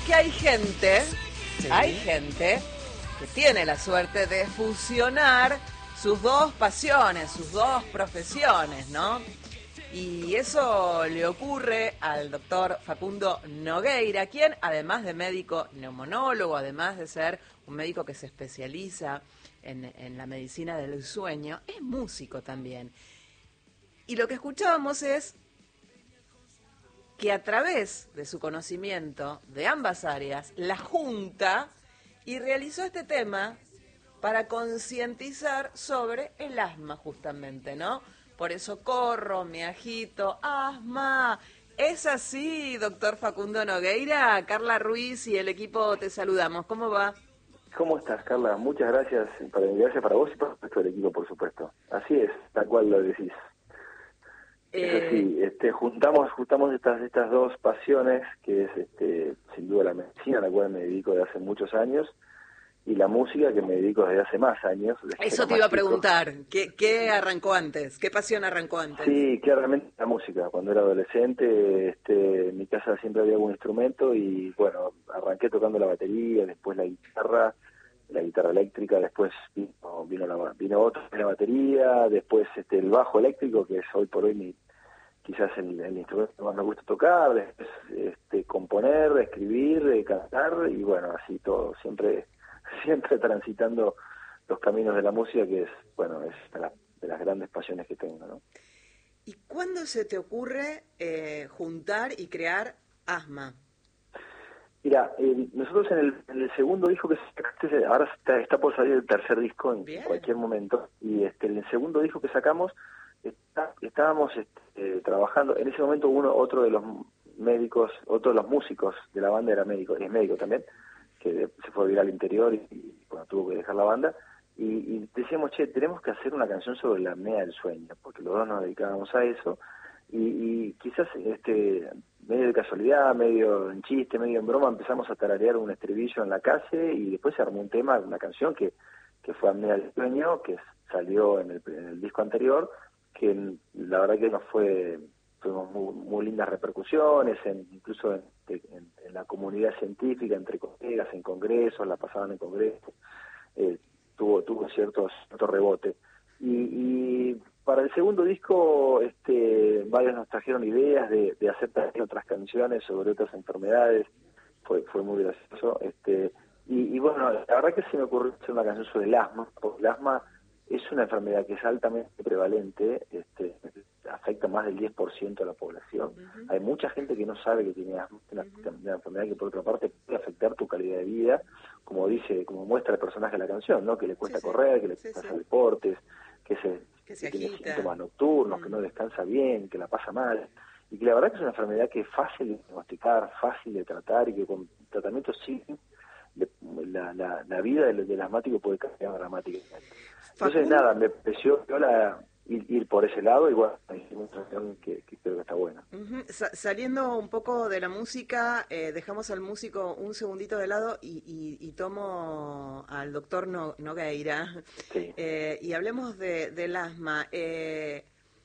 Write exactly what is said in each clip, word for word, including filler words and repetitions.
que hay gente, Sí. hay gente que tiene la suerte de fusionar sus dos pasiones, sus dos profesiones, ¿no? Y eso le ocurre al doctor Facundo Nogueira, quien, además de médico neumonólogo, además de ser un médico que se especializa en, en la medicina del sueño, es músico también. Y lo que escuchábamos es que a través de su conocimiento de ambas áreas, la junta y realizó este tema para concientizar sobre el asma justamente, ¿no? Por eso corro, me agito, asma. ¿Es así, doctor Facundo Nogueira? Carla Ruiz y el equipo te saludamos. ¿Cómo va? ¿Cómo estás, Carla? Muchas gracias, para, gracias para vos y para el resto del equipo, por supuesto. Así es, tal cual lo decís. Es Eh, así, este, juntamos juntamos estas estas dos pasiones, que es este, sin duda la medicina, a la cual me dedico desde hace muchos años, y la música, que me dedico desde hace más años. desde eso era te iba a más chico. preguntar. ¿Qué, ¿Qué arrancó antes? ¿Qué pasión arrancó antes? Sí, claramente la música. Cuando era adolescente, este, en mi casa siempre había algún instrumento y, bueno, arranqué tocando la batería, después la guitarra, la guitarra eléctrica, después vino, vino, la, vino otra, la batería, después este, el bajo eléctrico, que es hoy por hoy mi, quizás el, el instrumento que más me gusta tocar, después este, componer, escribir, eh, cantar, y bueno, así todo, siempre siempre transitando los caminos de la música, que es, bueno, es de, la, de las grandes pasiones que tengo, ¿no? ¿Y cuándo se te ocurre eh, juntar y crear Asma? Mira, eh, nosotros en el, en el segundo disco que sacaste, ahora está, está por salir el tercer disco en Bien. cualquier momento, y este en el segundo disco que sacamos está, estábamos este, trabajando, en ese momento uno otro de los médicos, otro de los músicos de la banda era médico, es médico también, que se fue a vivir al interior y, y bueno, tuvo que dejar la banda, y, y decíamos, che, tenemos que hacer una canción sobre la apnea del sueño, porque los dos nos dedicábamos a eso, y, y quizás este medio de casualidad, medio en chiste, medio en broma, empezamos a tararear un estribillo en la calle y después se armó un tema, una canción que, que fue Apnea del Sueño, que salió en el, en el disco anterior, que la verdad que nos fue, tuvimos muy, muy lindas repercusiones, en, incluso en, en, en la comunidad científica, entre colegas, en congresos, la pasaban en congresos, eh, tuvo, tuvo ciertos, cierto rebote. Y, y para el segundo disco, este, varios nos trajeron ideas de, de hacer también otras canciones sobre otras enfermedades, fue fue muy gracioso. Este, y, y bueno, la verdad que se me ocurrió hacer una canción sobre el asma, porque el asma es una enfermedad que es altamente prevalente, este, afecta más del diez por ciento de la población. Uh-huh. Hay mucha gente que no sabe que tiene asma, una, uh-huh. una enfermedad que por otra parte puede afectar tu calidad de vida, como dice, como muestra el personaje de la canción, ¿no? Que le cuesta sí, correr, sí. que le cuesta sí, hacer sí. deportes, que se, que se que tiene agita. síntomas nocturnos, uh-huh. que no descansa bien, que la pasa mal, y que la verdad que es una enfermedad que es fácil de diagnosticar, fácil de tratar, y que con tratamiento sí la, la, la vida del, del asmático puede cambiar dramáticamente. Entonces, nada, me pareció la, ir, ir por ese lado y bueno, hicimos una canción que, que creo que está buena. Uh-huh. Sa- saliendo un poco de la música, eh, dejamos al músico un segundito de lado y, y, y tomo al doctor no, Nogueira sí. eh, y hablemos de, del asma. Eh,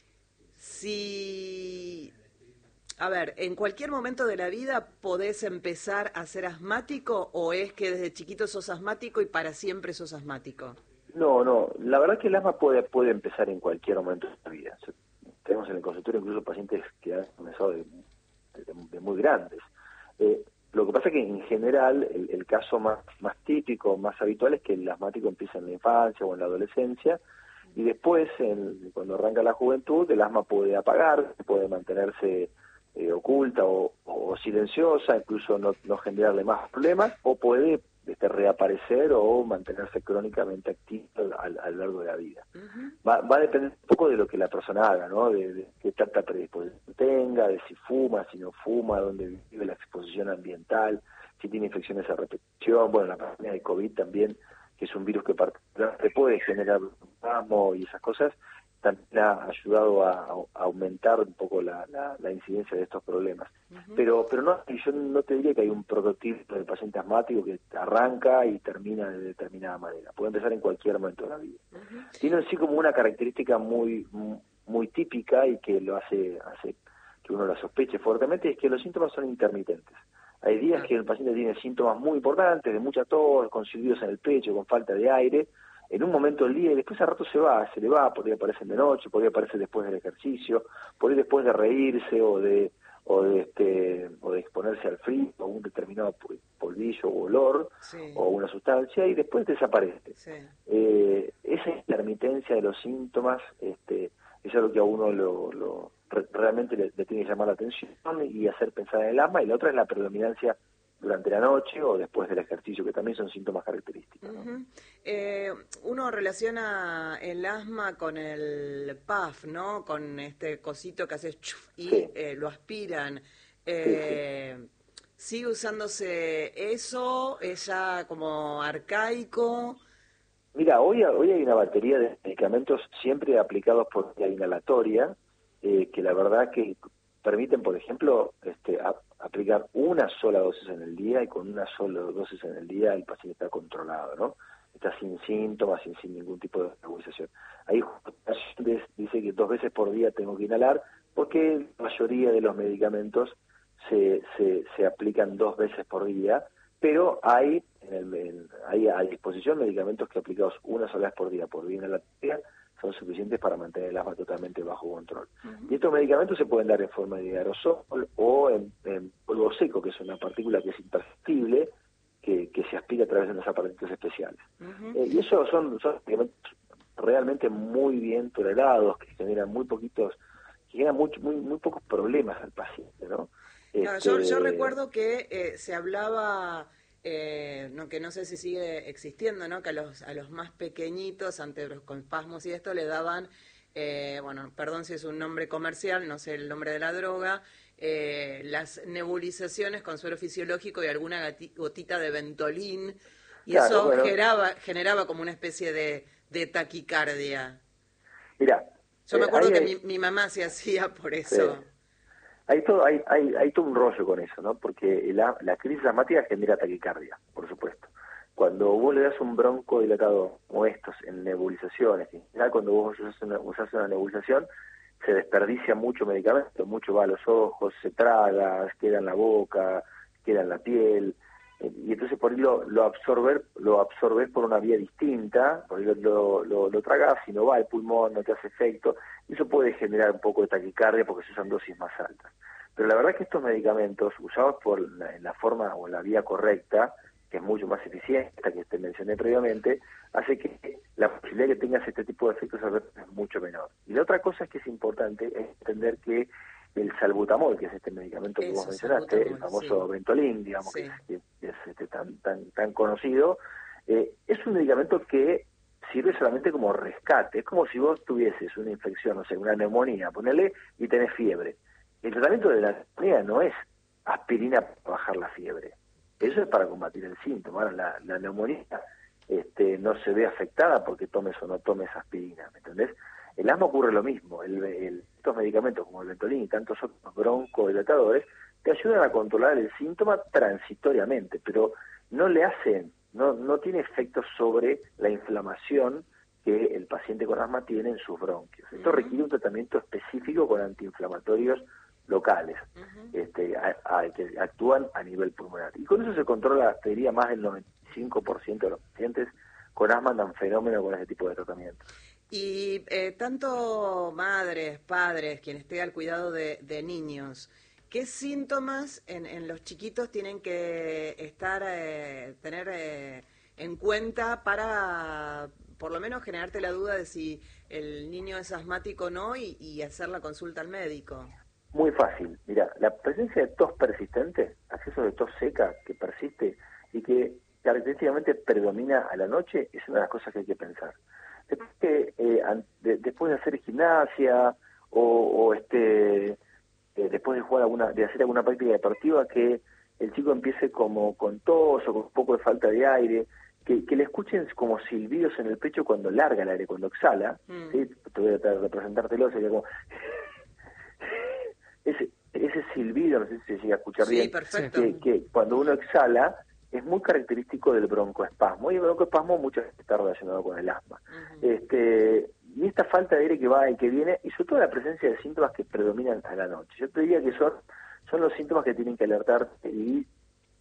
si... A ver, ¿en cualquier momento de la vida podés empezar a ser asmático o es que desde chiquito sos asmático y para siempre sos asmático? No, no, la verdad que el asma puede puede empezar en cualquier momento de la vida. Tenemos en el consultorio incluso pacientes que han comenzado de, de, de muy grandes. Eh, lo que pasa es que en general el, el caso más, más típico, más habitual es que el asmático empieza en la infancia o en la adolescencia y después, en, cuando arranca la juventud, el asma puede apagar, puede mantenerse eh, oculta o, o silenciosa, incluso no, no generarle más problemas, o puede este, reaparecer o mantenerse crónicamente activo a, a lo largo de la vida. Uh-huh. Va, va a depender un poco de lo que la persona haga, ¿no? De, de qué tanta predisposición tenga, de si fuma, si no fuma, dónde vive la exposición ambiental, si tiene infecciones a repetición, bueno, la pandemia de COVID también, que es un virus que particularmente puede generar asma y esas cosas, también ha ayudado a, a aumentar un poco la, la, la incidencia de estos problemas. Uh-huh. Pero pero no, yo no te diría que hay un prototipo del paciente asmático que arranca y termina de determinada manera. Puede empezar en cualquier momento de la vida. Uh-huh. Tiene así como una característica muy muy típica y que lo hace hace que uno la sospeche fuertemente, es que los síntomas son intermitentes. Hay días que el paciente tiene síntomas muy importantes, de mucha tos, con silbidos en el pecho, con falta de aire, en un momento del día, y después al rato se va, se le va, por ahí aparecen de noche, por ahí aparece después del ejercicio, por ahí después de reírse o de o de este o de exponerse al frío, o un determinado polvillo o olor, sí, o una sustancia, y después desaparece. Sí. Eh, esa intermitencia de los síntomas, este, es algo que a uno lo, lo realmente le, le tiene que llamar la atención y hacer pensar en el asma, y la otra es la predominancia durante la noche o después del ejercicio, que también son síntomas característicos, ¿no? Uh-huh. eh, uno relaciona el asma con el puff, ¿no? Con este cosito que haces chuf, y sí. eh, lo aspiran. Eh, sí, sí. ¿Sigue usándose eso? ¿Es ya como arcaico? Mira, hoy, hoy hay una batería de medicamentos siempre aplicados por vía inhalatoria, eh, que la verdad que permiten, por ejemplo, este, a, aplicar una sola dosis en el día, y con una sola dosis en el día el paciente está controlado, ¿no? Está sin síntomas, sin, sin ningún tipo de nebulización. Ahí dice que dos veces por día tengo que inhalar, porque la mayoría de los medicamentos se, se, se aplican dos veces por día, pero hay, en el, en, hay a disposición medicamentos que aplicados una sola vez por día por vía inhalatoria son suficientes para mantener el asma totalmente bajo control. Uh-huh. Y estos medicamentos se pueden dar en forma de aerosol o en, en polvo seco, que es una partícula que es imperceptible, que, que se aspira a través de unos aparatos especiales. Uh-huh. Eh, y eso son, son medicamentos realmente muy bien tolerados, que generan muy poquitos, que generan muy, muy, muy pocos problemas al paciente, ¿no? No, este... yo, yo recuerdo que eh, se hablaba... Eh, no, que no sé si sigue existiendo, ¿no? Que a los a los más pequeñitos, ante los con espasmos y esto, le daban, eh, bueno, perdón si es un nombre comercial, no sé el nombre de la droga, eh, las nebulizaciones con suero fisiológico y alguna gati, gotita de Ventolin, y claro, eso bueno. generaba generaba como una especie de, de taquicardia. Mira, yo eh, me acuerdo que hay... mi, mi mamá se hacía por eso. Sí. Hay todo, hay, hay, hay todo un rollo con eso, ¿no? Porque la, la crisis asmática genera taquicardia, por supuesto. Cuando vos le das un broncodilatador como estos en nebulizaciones, en general cuando vos usás una, usás una nebulización, se desperdicia mucho medicamento, mucho va a los ojos, se traga, queda en la boca, queda en la piel, y entonces por ahí lo, lo absorber, lo absorbes por una vía distinta, por ahí lo, lo, lo, lo tragas y no va al pulmón, no te hace efecto, y eso puede generar un poco de taquicardia porque se usan dosis más altas. Pero la verdad es que estos medicamentos, usados por la, en la forma o en la vía correcta, que es mucho más eficiente, esta que te mencioné previamente, hace que la posibilidad de que tengas este tipo de efectos adversos es mucho menor. Y la otra cosa es que es importante es entender que el salbutamol, que es este medicamento que Eso, vos mencionaste, el famoso sí. Ventolin, digamos, sí. que es, que es este, tan, tan, tan conocido, eh, es un medicamento que sirve solamente como rescate. Es como si vos tuvieses una infección, o sea, una neumonía, ponele, y tenés fiebre. El tratamiento de la neumonía no es aspirina para bajar la fiebre. Eso es para combatir el síntoma. Ahora, la, la neumonía este, no se ve afectada porque tomes o no tomes aspirina, ¿me entendés? El asma ocurre lo mismo. El, el, estos medicamentos como el Ventolin y tantos otros broncodilatadores te ayudan a controlar el síntoma transitoriamente, pero no le hacen, no, no tiene efectos sobre la inflamación que el paciente con asma tiene en sus bronquios. Esto uh-huh. requiere un tratamiento específico con antiinflamatorios locales, uh-huh. este, a, a, que actúan a nivel pulmonar. Y con eso se controla, te diría, más del noventa y cinco por ciento de los pacientes con asma dan fenómeno con ese tipo de tratamiento. Y eh, tanto madres, padres, quien esté al cuidado de, de niños, ¿qué síntomas en, en los chiquitos tienen que estar, eh, tener eh, en cuenta para, por lo menos, generarte la duda de si el niño es asmático o no y, y hacer la consulta al médico? Muy fácil. Mira, la presencia de tos persistente, acceso de tos seca que persiste y que característicamente predomina a la noche, es una de las cosas que hay que pensar. Después, que, eh, de, después de hacer gimnasia o, o este eh, después de jugar alguna, de hacer alguna práctica deportiva, que el chico empiece como con tos o con un poco de falta de aire, que, que le escuchen como silbidos en el pecho cuando larga el aire, cuando exhala, mm. ¿sí? Te voy a tratar de representártelo, sería como ese, ese silbido, no sé si se llega a escuchar sí, bien, perfecto. Que, que cuando uno exhala es muy característico del broncoespasmo, y el broncoespasmo muchas veces está relacionado con el asma. Uh-huh. Este, y esta falta de aire que va y que viene, y sobre todo la presencia de síntomas que predominan a la noche. Yo te diría que son, son los síntomas que tienen que alertar y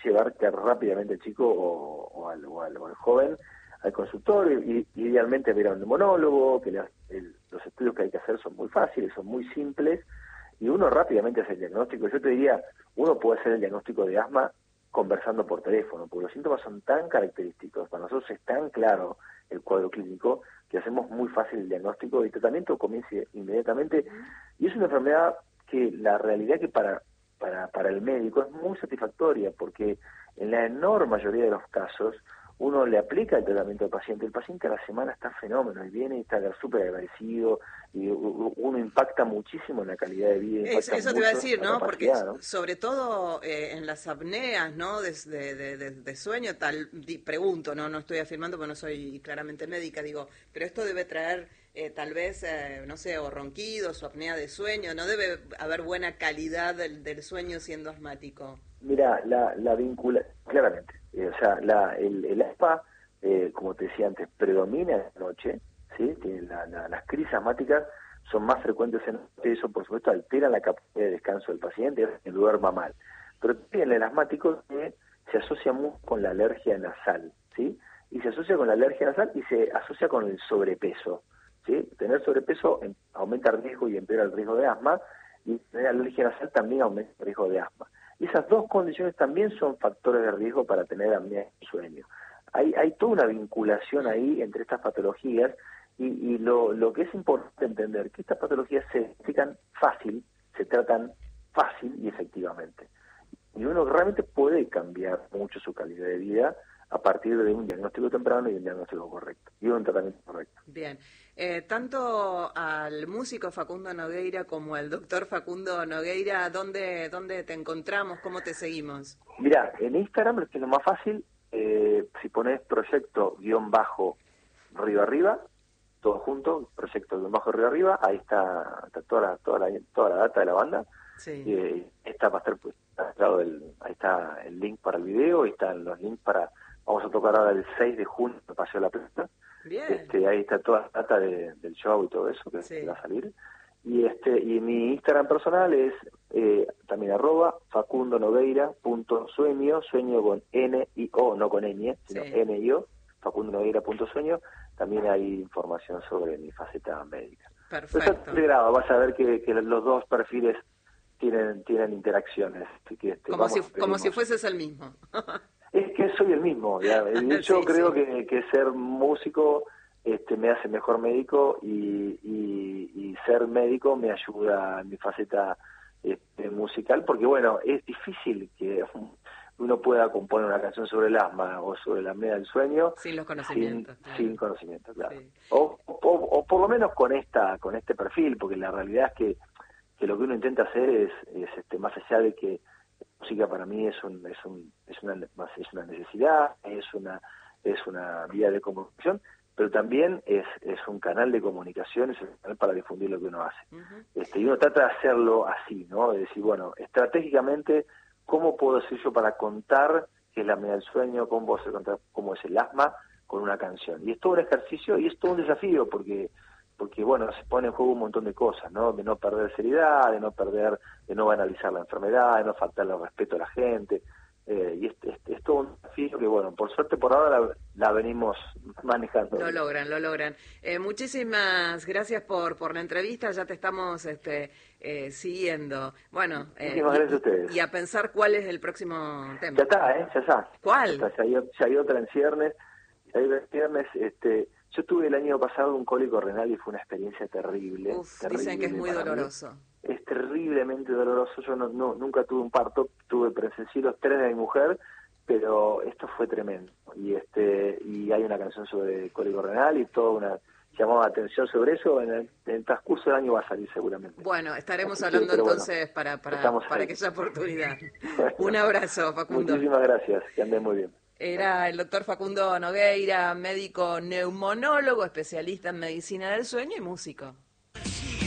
llevar rápidamente al chico o, o, al, o, al, o al joven al consultorio, y, y idealmente ver a un neumólogo, que la, el, los estudios que hay que hacer son muy fáciles, son muy simples, y uno rápidamente hace el diagnóstico. Yo te diría, uno puede hacer el diagnóstico de asma conversando por teléfono, porque los síntomas son tan característicos, para nosotros es tan claro el cuadro clínico, que hacemos muy fácil el diagnóstico y el tratamiento comienza inmediatamente, y es una enfermedad que la realidad que para, para, para el médico es muy satisfactoria, porque en la enorme mayoría de los casos uno le aplica el tratamiento al paciente, el paciente a la semana está fenómeno y viene y está súper agradecido, y uno impacta muchísimo en la calidad de vida. Es, eso te iba a decir, ¿no? Porque ¿no? sobre todo eh, en las apneas, ¿no? De, de, de, de sueño, tal, di, pregunto, ¿no? No estoy afirmando porque no soy claramente médica, digo, pero esto debe traer eh, tal vez, eh, no sé, o ronquidos o apnea de sueño, ¿no debe haber buena calidad del, del sueño siendo asmático? Mira, la, la vincula, claramente, eh, o sea, la, el, el asma, eh, como te decía antes, predomina en la noche, ¿sí? Tiene la, la, las crisis asmáticas son más frecuentes en la noche, eso por supuesto altera la capacidad de descanso del paciente, que duerma mal. Pero también el asmático eh, se asocia mucho con la alergia nasal, ¿sí? Y se asocia con la alergia nasal y se asocia con el sobrepeso, ¿sí? Tener sobrepeso aumenta el riesgo y empeora el riesgo de asma, y tener alergia nasal también aumenta el riesgo de asma. Y esas dos condiciones también son factores de riesgo para tener apnea del sueño. Hay, hay toda una vinculación ahí entre estas patologías, y, y lo, lo que es importante entender que estas patologías se explican fácil, se tratan fácil y efectivamente. Y uno realmente puede cambiar mucho su calidad de vida a partir de un diagnóstico temprano y un diagnóstico correcto, y un tratamiento correcto. Bien. Eh, tanto al músico Facundo Nogueira como al doctor Facundo Nogueira, ¿dónde, dónde te encontramos? ¿Cómo te seguimos? Mira, en Instagram, lo que es lo más fácil, eh, si pones proyecto guión bajo Río Arriba, todo junto, proyecto guión bajo Río Arriba, ahí está, está toda, la, toda, la, toda la data de la banda. Sí. Y, eh, esta va a estar, pues, del, ahí está el link para el video, y están los links para, vamos a tocar ahora el seis de junio en Paseo de la Plata. Bien. Este, ahí está toda la data de, del show y todo eso que, sí. que va a salir. Y este y mi Instagram personal es eh, también arroba facundo nogueira punto sueño, sueño con N y O, no con Ñ, sino sí. N y O, facundo nogueira punto sueño. También hay información sobre mi faceta médica. Perfecto. Está integrado, vas a ver que, que los dos perfiles tienen tienen interacciones. Así que, este, como, vamos, si, como si fueses el mismo. Es que soy el mismo, ya. De hecho, sí, creo sí. Que, que ser músico este, me hace mejor médico, y, y, y ser médico me ayuda en mi faceta este, musical, porque bueno, es difícil que uno pueda componer una canción sobre el asma o sobre la apnea del sueño sin los conocimientos, sin, claro. sin conocimiento, claro. Sí. O, o, o por lo menos con esta con este perfil, porque la realidad es que, que lo que uno intenta hacer es, es este, más allá de que música para mí es un es un es una es una necesidad, es una es una vía de comunicación, pero también es es un canal de comunicación, es un canal para difundir lo que uno hace. Uh-huh. Este, y uno trata de hacerlo así, ¿no? De decir, bueno, estratégicamente, ¿cómo puedo hacer yo para contar qué es la apnea del sueño? ¿Cómo puedo hacer contar cómo es el asma con una canción? Y es todo un ejercicio y es todo un desafío, porque porque bueno, se pone en juego un montón de cosas, ¿no? De no perder seriedad, de no perder, de no banalizar la enfermedad, de no faltarle el respeto a la gente, eh, y es, es, es todo un desafío que, bueno, por suerte por ahora la, la venimos manejando. Lo logran, lo logran. Eh, muchísimas gracias por por la entrevista, ya te estamos este eh, siguiendo. Bueno, eh, muchísimas y, gracias a ustedes. Y a pensar cuál es el próximo tema. Ya está, ¿eh? Ya está. ¿Cuál? Ya, está, ya, hay, ya hay otra en ciernes, ya hay otra en ciernes, este... Yo tuve el año pasado un cólico renal y fue una experiencia terrible. Uf, terrible dicen que es muy doloroso. Mí. Es terriblemente doloroso. Yo no, no nunca tuve un parto, tuve presencié los tres de mi mujer, pero esto fue tremendo. Y este y hay una canción sobre cólico renal y toda una llamada de atención sobre eso. En el, en el transcurso del año va a salir seguramente. Bueno, estaremos Así hablando que, entonces bueno, para para, para aquella oportunidad. Bueno, un abrazo, Facundo. Muchísimas gracias, que anden muy bien. Era el doctor Facundo Nogueira, médico neumonólogo, especialista en medicina del sueño y músico.